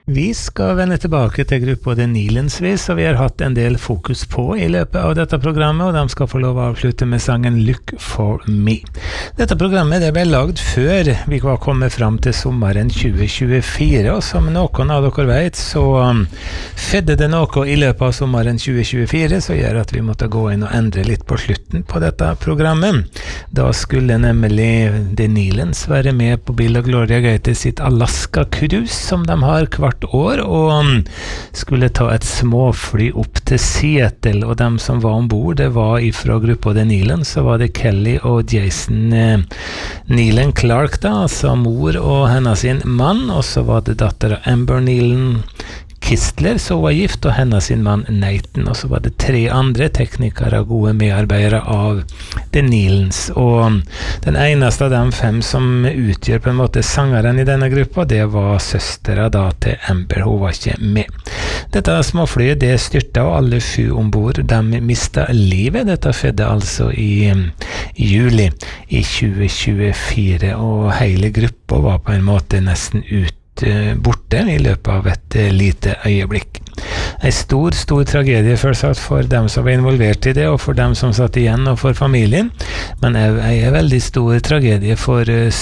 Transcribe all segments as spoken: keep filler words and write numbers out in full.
Vi skal vende tilbake til gruppa The Nilensvis, og vi har hatt en del fokus på i løpet av dette programmet, og de skal få lov å avslutte med sangen Look for Me. Dette programmet det ble lagd før vi var kommet fram til sommeren tjue tjuefire, og som noen av dere vet, så um, fedde det noe i løpet av sommeren tjue tjuefire, så gjør at vi måtte gå inn og endre litt på slutten på dette programmet. Da skulle nemlig The Nilens være med på Bill og Gloria Gaynor sitt Alaska-cruise, som de har kvart år, og skulle ta et småfly opp til Seattle, og dem som var ombord, det var ifra gruppa The Nilens, så var det Kelly og Jason eh, Nealon Clark da, altså mor og hennes sin mann, og så var det datteren Amber Nealon Kistler, så var gift, og hennes sin mann Nathan, og så var det tre andre teknikere og gode medarbeidere av The Nilens, og den eneste av dem fem som utgjør på en måte sangeren i denne gruppa, det var søstera da til Amber, hun var ikke med. Dette småflyet, det styrte, og alle sju ombord, de mistet livet. Dette skjedde altså i, i juli i tjue tjuefire, og hele gruppa var på en måte nesten ut borte i løpet av et lite øyeblikk. En stor, stor tragedie selvsagt for dem som var involvert i det, og for dem som satt igjen, og for familien, men en, en veldig stor tragedie for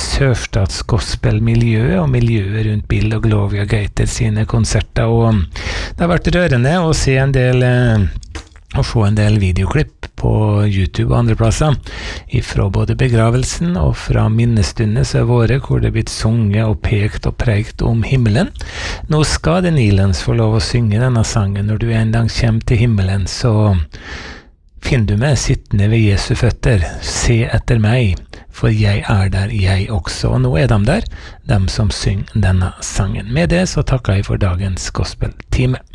sørstatsgospelmiljøet og miljøet rundt Bill og Gloria Gaynor sine konserter, og det har vært rørende å se en del og få en del videoklipp på YouTube og andre plasser ifra både begravelsen og fra minnestunder som er våre, hvor det er blitt sunget og pekt og prekt om himmelen. Nå skal The Nilens få lov å synge denne sangen. Når du en dag kommer til himmelen, så finner du meg sittende ved Jesu føtter. Se etter meg, for jeg er der, jeg også. Og nå er de der, de som synger denne sangen. Med det så takker jeg for dagens gospeltime.